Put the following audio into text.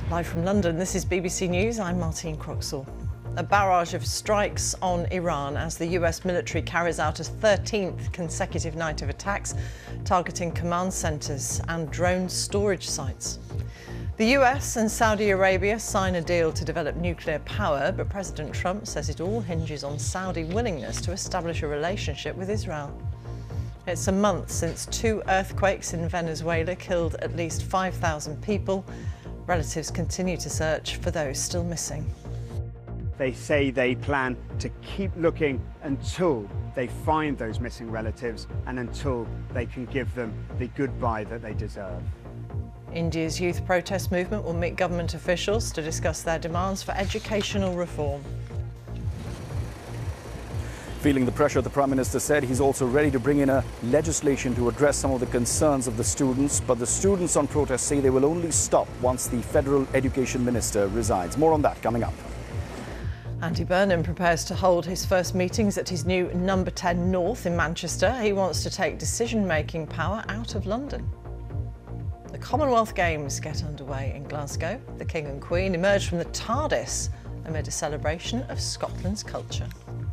Live from London, this is BBC News, I'm Martine Croxall. A barrage of strikes on Iran as the US military carries out a 13th consecutive night of attacks targeting command centres and drone storage sites. The US and Saudi Arabia sign a deal to develop nuclear power, but President Trump says it all hinges on Saudi willingness to establish a relationship with Israel. It's a month since 2 earthquakes in Venezuela killed at least 5,000 people. Relatives continue to search for those still missing. They say they plan to keep looking until they find those missing relatives and until they can give them the goodbye that they deserve. India's youth protest movement will meet government officials to discuss their demands for educational reform. Feeling the pressure, the Prime Minister said he's also ready to bring in a legislation to address some of the concerns of the students. But the students on protest say they will only stop once the Federal Education Minister resigns. More on that coming up. Andy Burnham prepares to hold his first meetings at his new Number 10 North in Manchester. He wants to take decision-making power out of London. The Commonwealth Games get underway in Glasgow. The King and Queen emerge from the TARDIS amid a celebration of Scotland's culture.